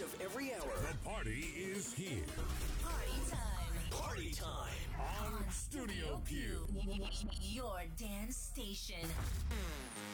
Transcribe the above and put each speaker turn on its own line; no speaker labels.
of every hour.
The party is here.
Party time.
Party time
On Studio Q.
Your dance station.